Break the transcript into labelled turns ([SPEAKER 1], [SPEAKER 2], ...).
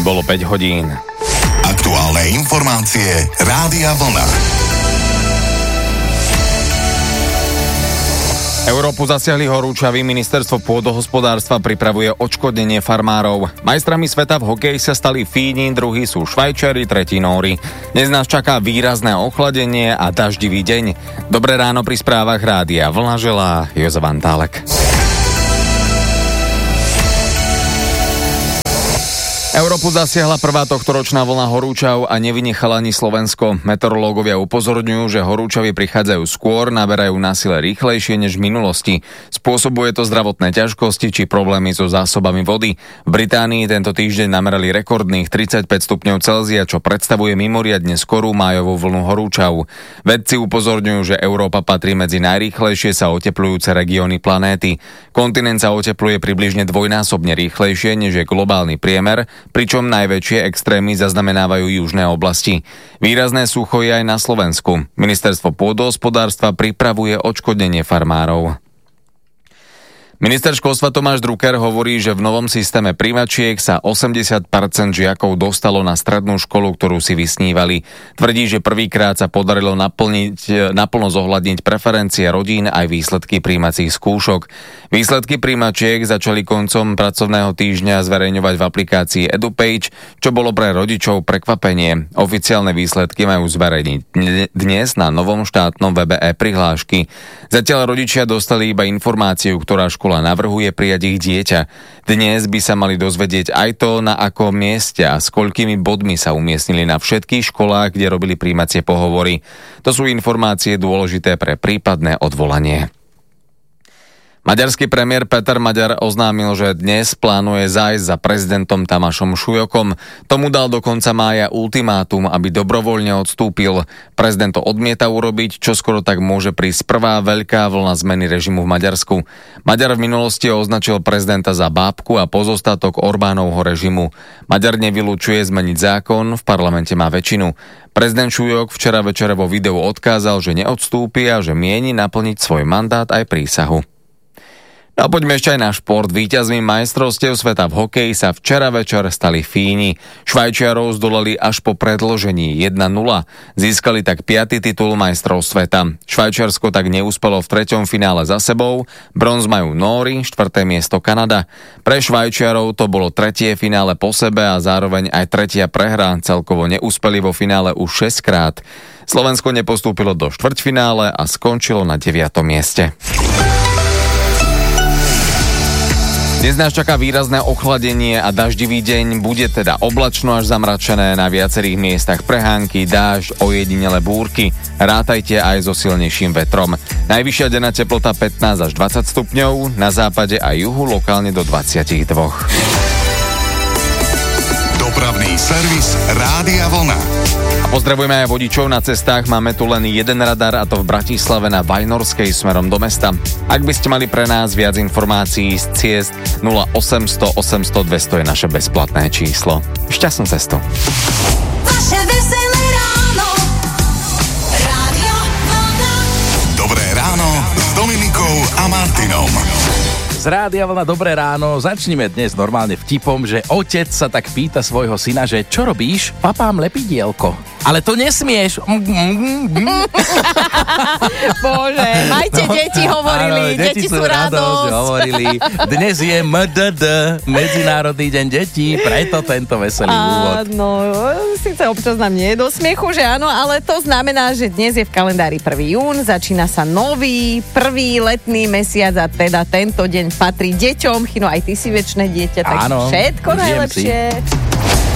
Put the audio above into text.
[SPEAKER 1] bolo 5 hodín.
[SPEAKER 2] Aktuálne informácie Rádia Vlna.
[SPEAKER 1] Európu zasiahli horúčavy, ministerstvo pôdohospodárstva pripravuje odškodnenie farmárov. Majstrami sveta v hokeji sa stali Fíni, druhí sú Švajčiari, tretí Nóri. Dnes nás čaká výrazné ochladenie a daždivý deň. Dobré ráno pri správach Rádia Vlna želá Jozef Antálek. Európu zasiahla prvá tohtoročná vlna horúčav a nevynechala ani Slovensko. Meteorológovia upozorňujú, že horúčavy prichádzajú skôr, naberajú na sile rýchlejšie než v minulosti. Spôsobuje to zdravotné ťažkosti či problémy so zásobami vody. V Británii tento týždeň namerali rekordných 35 stupňov Celzia, čo predstavuje mimoriadne skorú májovú vlnu horúčav. Vedci upozorňujú, že Európa patrí medzi najrýchlejšie sa oteplujúce regióny planéty. Kontinent sa otepluje približne dvojnásobne rýchlejšie než je globálny priemer, pričom najväčšie extrémy zaznamenávajú južné oblasti. Výrazné sucho je aj na Slovensku. Ministerstvo pôdohospodárstva pripravuje odškodnenie farmárov. Minister školstva Tomáš Drucker hovorí, že v novom systéme prijímačiek sa 80% žiakov dostalo na strednú školu, ktorú si vysnívali. Tvrdí, že prvýkrát sa podarilo naplno zohľadniť preferencie rodín aj výsledky prijímacích skúšok. Výsledky prijímačiek začali koncom pracovného týždňa zverejňovať v aplikácii EduPage, čo bolo pre rodičov prekvapenie. Oficiálne výsledky majú zverejniť dnes na novom štátnom webe e-prihlášky. Zatiaľ rodičia dostali iba informáciu, ktorá škola navrhuje prijať ich dieťa. Dnes by sa mali dozvedieť aj to, na akom mieste a s koľkými bodmi sa umiestnili na všetkých školách, kde robili prijímacie pohovory. To sú informácie dôležité pre prípadné odvolanie. Maďarský premiér Peter Maďar oznámil, že dnes plánuje zájsť za prezidentom Tamášom Šujokom. Tomu dal do konca mája ultimátum, aby dobrovoľne odstúpil. Prezident to odmieta urobiť, čo skoro tak môže prísť prvá veľká vlna zmeny režimu v Maďarsku. Maďar v minulosti označil prezidenta za bábku a pozostatok Orbánovho režimu. Maďar nevylučuje zmeniť zákon, v parlamente má väčšinu. Prezident Šujok včera večer vo videu odkázal, že neodstúpi a že mieni naplniť svoj mandát aj prísahu. No a poďme ešte aj na šport. Víťazmi majstrovstiev sveta v hokeji sa včera večer stali Fíni. Švajčiarov zdolali až po predĺžení 1-0. Získali tak 5. titul majstrov sveta. Švajčiarsko tak neúspelo v 3. finále za sebou. Bronz majú Nóri, 4. miesto Kanada. Pre Švajčiarov to bolo 3. finále po sebe a zároveň aj 3. prehra. Celkovo neúspeli vo finále už 6 krát. Slovensko nepostúpilo do štvrťfinále a skončilo na 9. mieste. Dnes nás čaká výrazné ochladenie a daždivý deň, bude teda oblačno až zamračené, na viacerých miestach prehánky, dážď, ojedinele búrky. Rátajte aj so silnejším vetrom. Najvyššia denná teplota 15 až 20 stupňov, na západe a juhu lokálne do 22.
[SPEAKER 2] Dopravný servis Rádia Vlna.
[SPEAKER 1] A pozdravujeme aj vodičov na cestách, máme tu len jeden radar a to v Bratislave na Vajnorskej smerom do mesta. Ak by ste mali pre nás viac informácií z ciest, 0800 800 200 je naše bezplatné číslo. Šťastnú cestu.
[SPEAKER 3] Vaše veselé ráno. Rádio Vlna.
[SPEAKER 2] Dobré ráno s Dominikou a Martinom.
[SPEAKER 4] Z Rádia Vlna dobré ráno. Začnime dnes normálne vtipom, že otec sa tak pýta svojho syna, že čo robíš? Papám lepidielko. Ale to nesmieš.
[SPEAKER 5] Bože, majte deti, hovorili.
[SPEAKER 4] Áno,
[SPEAKER 5] deti sú radosť.
[SPEAKER 4] Hovorili. Dnes je MDD, Medzinárodný deň detí, preto tento veselý úvod.
[SPEAKER 5] Áno, síce občas nám nie je do smiechu, že áno, ale to znamená, že dnes je v kalendári 1. jún, začína sa nový, prvý letný mesiac a teda tento deň patrí deťom. Chino, aj ty si večné dieťa, tak
[SPEAKER 4] áno,
[SPEAKER 5] všetko najlepšie.